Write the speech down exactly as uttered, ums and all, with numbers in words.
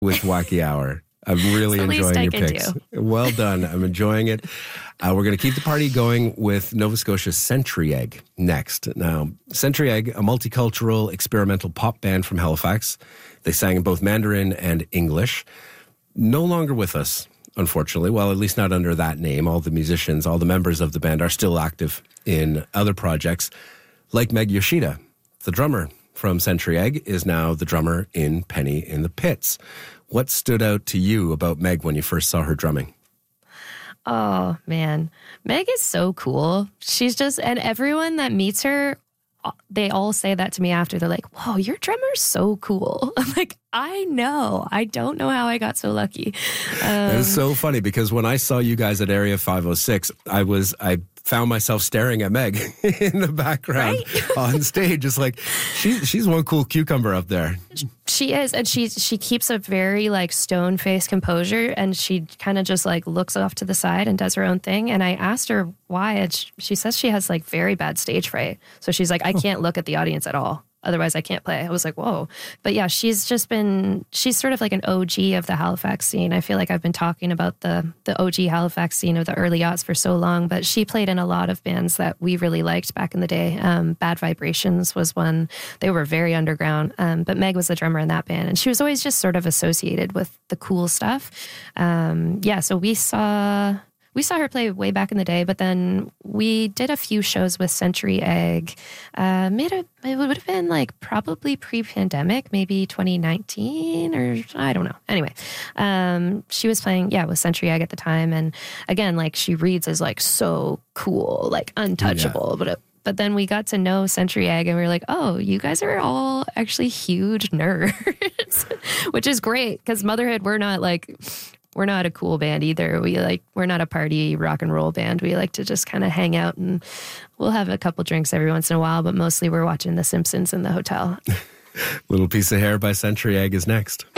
with Wacky Hour. I'm really It's the least enjoying I your can picks. do. Well done. I'm enjoying it. Uh, we're going to keep the party going with Nova Scotia's Century Egg next. Now, Century Egg, a multicultural experimental pop band from Halifax. They sang in both Mandarin and English. No longer with us, unfortunately. Well, at least not under that name. All the musicians, all the members of the band are still active in other projects. Like Meg Yoshida, the drummer from Century Egg, is now the drummer in Penny in the Pits. What stood out to you about Meg when you first saw her drumming? Oh, man. Meg is so cool. She's just, and everyone that meets her, they all say that to me after. They're like, whoa, your drummer's so cool. I'm like, I know. I don't know how I got so lucky. Um, It's so funny because when I saw you guys at Area five oh six, I was, I found myself staring at Meg in the background Right? on stage. It's like, she's, she's one cool cucumber up there. She is, and she she keeps a very like stone faced composure, and she kind of just like looks off to the side and does her own thing. And I asked her why, and she, she says she has like very bad stage fright, so she's like, I can't look at the audience at all. Otherwise, I can't play. I was like, whoa. But yeah, she's just been, she's sort of like an O G of the Halifax scene. I feel like I've been talking about the the O G Halifax scene of the early aughts for so long, but she played in a lot of bands that we really liked back in the day. Um, Bad Vibrations was one. They were very underground, um, but Meg was the drummer in that band, and she was always just sort of associated with the cool stuff. Um, yeah, so we saw... We saw her play way back in the day, but then we did a few shows with Century Egg. Uh, made a, it would have been like probably pre-pandemic, maybe twenty nineteen or I don't know. Anyway, um, she was playing, yeah, with Century Egg at the time. And again, like she reads as like so cool, like untouchable, yeah. but it, But then we got to know Century Egg and we were like, oh, you guys are all actually huge nerds, which is great because Motherhood, we're not like... We're not a cool band either. We like, we're not a party rock and roll band. We like to just kind of hang out and we'll have a couple drinks every once in a while, but mostly we're watching The Simpsons in the hotel. Little Piece of Hair by Century Egg is next.